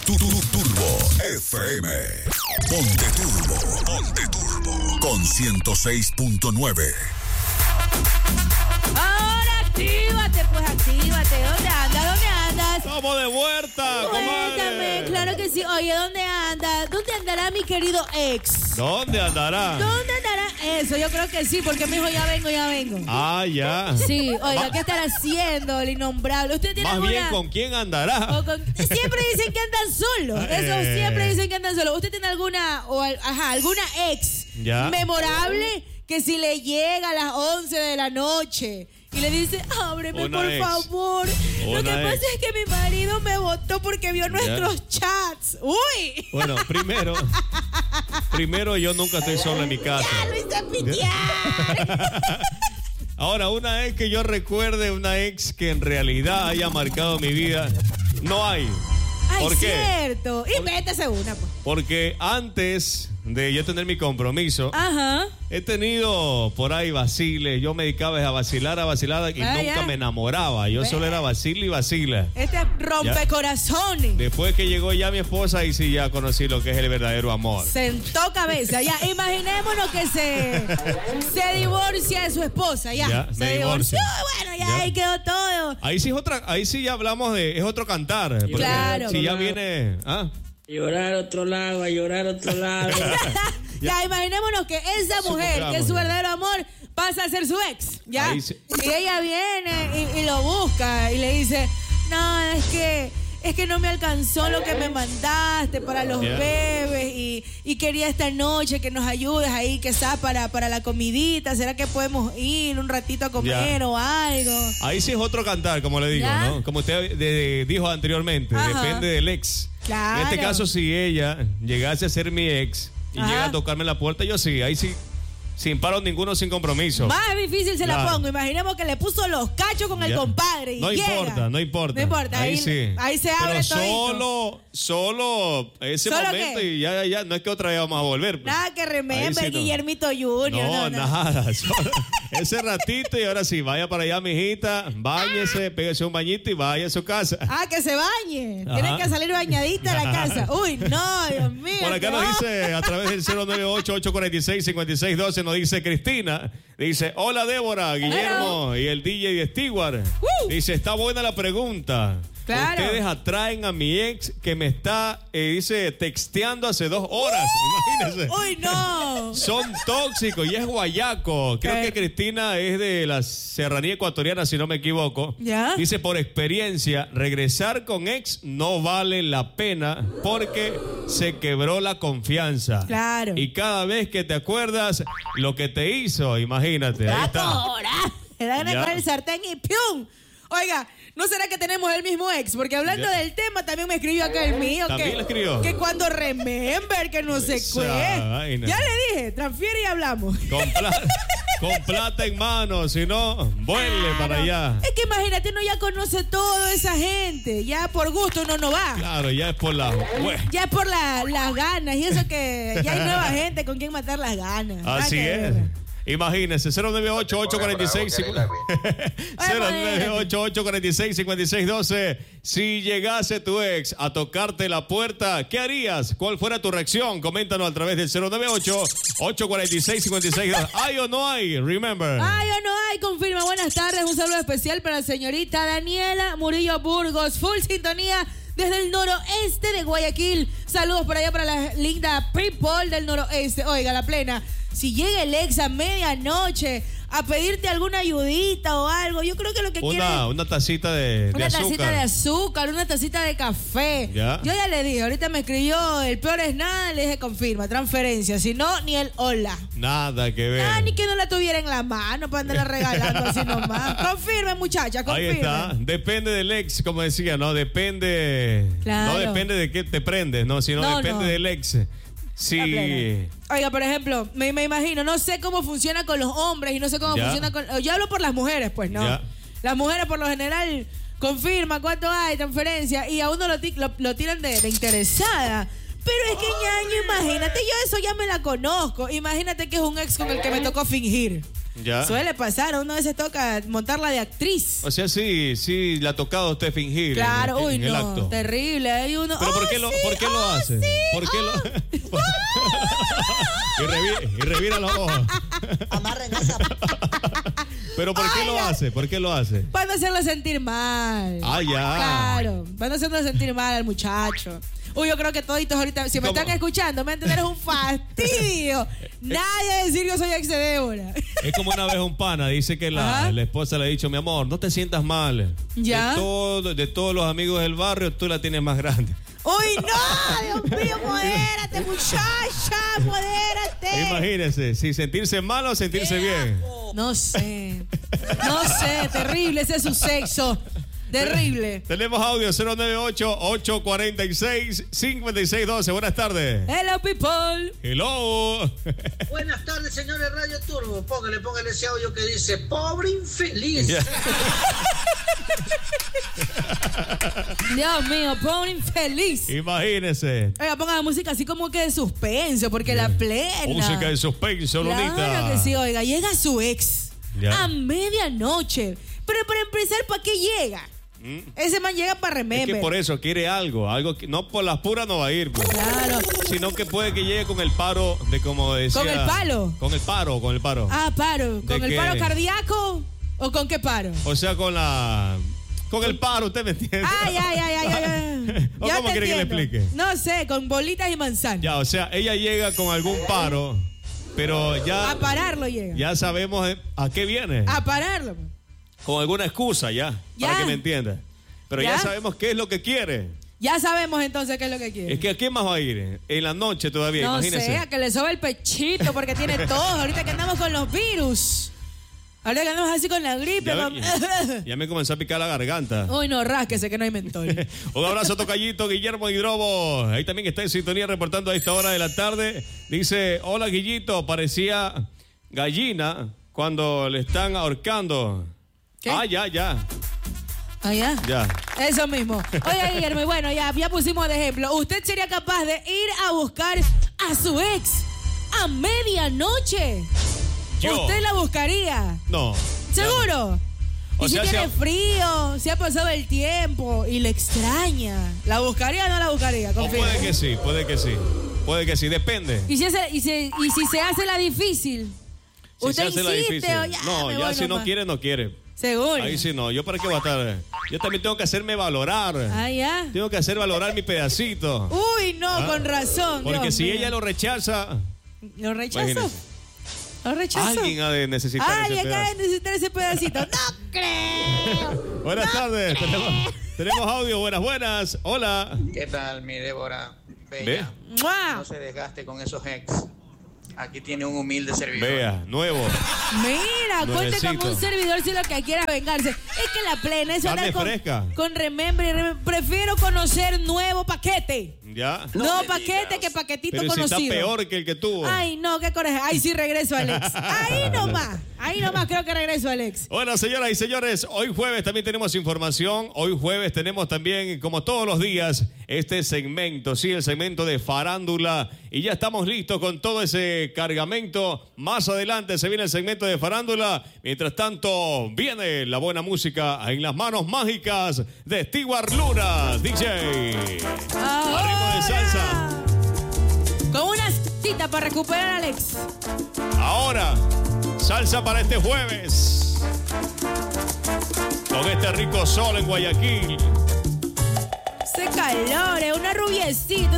Turbo FM. Ponte Turbo con 106.9. Ahora actívate, pues actívate. ¿Dónde andas? Estamos de vuelta, Cuéntame, comadre. claro que sí. Oye, ¿dónde andas? ¿Dónde andará mi querido ex? ¿Dónde andará? ¿Dónde andará eso? Yo creo que sí, porque me dijo, ya vengo. Ah, ya. Sí, oiga, ¿qué estará haciendo el innombrable? ¿Usted tiene Más alguna...? bien, ¿con quién andará? Siempre dicen que andan solos. Eso siempre dicen que andan solos. ¿Usted tiene alguna alguna ex Ya. memorable que si le llega a las 11 de la noche y le dice, ábreme Una por ex. favor? Lo que Una pasa ex. es que mi marido me votó porque vio nuestros chats. ¡Uy! Bueno, primero yo nunca estoy solo en mi casa. ¡Ya lo hice pitear! Ahora, una ex que yo recuerde, una ex que en realidad haya marcado mi vida, no hay. ¡Ay, ¿Por qué? cierto! Y métese una, pues. Porque antes de yo tener mi compromiso, Ajá. he tenido por ahí vaciles. Yo me dedicaba a vacilar y nunca ya. me enamoraba. Yo solo era vacila y vacila. Este rompecorazones. Después que llegó ya mi esposa, ahí sí ya conocí lo que es el verdadero amor. Sentó cabeza, ya. Imaginémonos que se divorcia de su esposa, ya. Ya, se me divorció, divorcio. bueno, ya Ya. ahí quedó todo. Ahí sí ya hablamos es otro cantar. Porque Claro. si ya viene. Llorar otro lado, a llorar otro lado. Ya, imaginémonos que esa mujer, que es su verdadero amor, pasa a ser su ex, ¿ya? Ahí sí. Y ella viene y lo busca y le dice, no, es que no me alcanzó lo que me mandaste para los Ya. bebés y quería esta noche que nos ayudes ahí, quizás para la comidita. ¿Será que podemos ir un ratito a comer Ya. o algo? Ahí sí es otro cantar, como le digo, ¿Ya? ¿no? Como usted dijo anteriormente, Ajá. depende del ex. Claro. En este caso, si ella llegase a ser mi ex y Ajá. llega a tocarme la puerta, yo sí, ahí sí, sin paro ninguno, sin compromiso. Más difícil se la Claro. pongo. Imaginemos que le puso los cachos con el Ya. compadre. Y No llega. importa. No importa. Ahí sí. ahí se abre Pero todito. solo ese ¿Solo momento qué? y ya, no es que otra vez vamos a volver. pues. Nada que remember, Ahí sí no. Guillermito Junior. No, nada. Solo ese ratito y ahora sí, vaya para allá, mijita, báñese, pégase un bañito y vaya a su casa. Ah, que se bañe. Ajá. Tiene que salir bañadita de la casa. Uy, no, Dios mío. Por acá no. nos dice, a través del 098-846-5612, nos dice Cristina. Dice, hola Débora, Guillermo y el DJ Stewart. Dice, está buena la pregunta. Claro. Ustedes atraen a mi ex que me está, dice, texteando hace 2 horas. Imagínense. Uy, no. Son tóxicos y es guayaco. Creo ¿Qué? que Cristina es de la serranía ecuatoriana, si no me equivoco. ¿Ya? Dice, por experiencia, regresar con ex no vale la pena porque se quebró la confianza. Claro. Y cada vez que te acuerdas lo que te hizo, imagínate. Ahí está. Ahora. Le dan Ya. con el sartén y ¡pium! Oiga, ¿no será que tenemos el mismo ex? Porque hablando Ya. del tema, también me escribió acá el mío. ¿También que, le escribió? Que cuando remember, que no sé Esa qué. vaina. Ya le dije, transfiere y hablamos. Con plata en mano, si no, vuelve para allá. Es que imagínate, uno ya conoce toda esa gente. Ya por gusto uno no va. Claro, ya es por la... Ya es por las ganas. Y eso que ya hay nueva gente con quien matar las ganas. Nada Así que es. ver. Imagínense, 098-846-5612. Si llegase tu ex a tocarte la puerta, ¿qué harías? ¿Cuál fuera tu reacción? Coméntanos a través del 098-846-5612. ¿Hay o no hay? Remember. Ay, o no hay, confirma. Buenas tardes, un saludo especial para la señorita Daniela Murillo Burgos. Full sintonía desde el noroeste de Guayaquil. Saludos por allá para la linda people del noroeste. Oiga, la plena. Si llega el ex a medianoche a pedirte alguna ayudita o algo, yo creo que lo que quiere Una tacita de una azúcar. tacita de azúcar, una tacita de café. Ya. Yo ya le dije, ahorita me escribió, el peor es nada, le dije confirma, transferencia. Si no, ni el hola. Nada que ver. Ah, ni que no la tuviera en la mano para andarla regalando así nomás. Confirme, muchacha, Ahí confirme. está. Depende del ex, como decía, ¿no? Depende. Claro. No depende de qué te prendes, ¿no? Sino No, depende no. del ex. Sí. Oiga, por ejemplo, me imagino, no sé cómo funciona con los hombres y no sé cómo Ya. funciona con... Yo hablo por las mujeres, pues, ¿no? Ya. Las mujeres por lo general confirma cuánto hay, transferencia, y a uno lo tiran de interesada. Pero es que, ñaño, imagínate, yo eso ya me la conozco. Imagínate que es un ex con el que me tocó fingir. Ya. Suele pasar, a uno a veces toca montarla de actriz. O sea, sí le ha tocado a usted fingir. Claro, en el no, acto. terrible. Hay uno. Pero ¿por qué lo hace? Sí, ¿Por qué y revira los ojos. Amarren esa. Pero ¿por qué lo hace? ¿Por qué lo hace? Van a hacerlo sentir mal. Ah, ya. Claro, van a hacerlo sentir mal al muchacho. Uy, yo creo que toditos ahorita, si me están escuchando, me entender, es un fastidio. Nadie decir yo soy ex de Débora. Es como una vez un pana, dice que la esposa le ha dicho, mi amor, no te sientas mal. ¿Ya? De todos los amigos del barrio, tú la tienes más grande. Uy, no, Dios mío, modérate, muchacha, modérate. Imagínese, si sentirse mal o sentirse bien. No sé, terrible, ese es su sexo. Terrible. Tenemos audio 098-846-5612. Buenas tardes. Hello, people. Hello. Buenas tardes, señores Radio Turbo. Póngale ese audio que dice, pobre infeliz. Yeah. Dios mío, pobre infeliz. Imagínese. Oiga, ponga la música así como que de suspenso, porque la plena. Música de suspenso, Lunita. Claro que sí, oiga, llega su ex a medianoche. Pero para empezar, ¿para qué llega? Ese man llega para Remember. Es que por eso quiere algo que no por las puras no va a ir, pues. Claro. Sino que puede que llegue con el paro de como decía. ¿Con el palo? Con el paro. Ah, paro. ¿Con el qué? paro cardíaco o con qué paro? O sea, con el paro, ¿usted me entiende? Ay. ¿O cómo quiere que le explique? No sé, con bolitas y manzanas. Ya, o sea, ella llega con algún paro, pero ya. A pararlo llega. Ya sabemos a qué viene. A pararlo. Con alguna excusa ya. Para que me entienda. Pero ya sabemos qué es lo que quiere. Ya sabemos entonces qué es lo que quiere. Es que ¿a quién más va a ir? En la noche todavía, no imagínese. sé, a que le sobe el pechito porque tiene todo. Ahorita que andamos con los virus. Ahorita que andamos así con la gripe. Ya me comenzó a picar la garganta. Uy, no, rásquese que no hay mentol. Un abrazo, tocallito, Guillermo Hidrobo. Ahí también está en sintonía reportando a esta hora de la tarde. Dice, hola, Guillito, parecía gallina cuando le están ahorcando. ¿Qué? Ah, ya. Ah, ya. Ya. Eso mismo. Oye, Guillermo, y bueno, ya pusimos de ejemplo. ¿Usted sería capaz de ir a buscar a su ex a medianoche? Yo. ¿Usted la buscaría? No. ¿Seguro? O Y sea, si tiene frío, si ha pasado el tiempo y le extraña, ¿la buscaría o no la buscaría? O Confía. puede que sí. Puede que sí, depende. ¿Y si se hace la difícil? Si ¿Usted se hace la insiste difícil. o ya No, me ya voy si no nomás? quiere, no quiere. ¿Seguro? Ahí sí no. ¿Yo para qué voy a estar? Yo también tengo que hacerme valorar. Ah, ya. Tengo que hacer valorar mi pedacito. Uy, no, con razón. Porque Dios si mío. ella lo rechaza, ¿Lo rechazó? imagínese. ¿Lo rechazó? Alguien ha de necesitar Alguien ese acaba de pedazo. necesitar ese pedacito. ¡No creo! Buenas tardes. Tenemos audio. Buenas. Hola. ¿Qué tal, mi Débora Ve. bella? ¡Mua! No se desgaste con esos ex. Aquí tiene un humilde servidor. Vea, nuevo. Mira, cuente con Nuevecito. un servidor si lo que quiera vengarse. Es que la plena es Carne andar fresca. con Remember. Prefiero conocer nuevo paquete. ¿Ya? No paquete que paquetito Pero si conocido. está peor que el que tuvo. Ay, no, qué coraje. Ay, sí regreso, Alex. Ahí nomás creo que regreso, Alex. Bueno, señoras y señores, hoy jueves también tenemos información. Hoy jueves tenemos también, como todos los días, este segmento, sí, el segmento de farándula. Y ya estamos listos con todo ese cargamento. Más adelante se viene el segmento de farándula. Mientras tanto, viene la buena música en las manos mágicas de Stewart Luna, DJ. Ritmo de salsa. Con una cita para recuperar a Alex. Ahora, salsa para este jueves. Con este rico sol en Guayaquil. Ese calor, una rubiecita.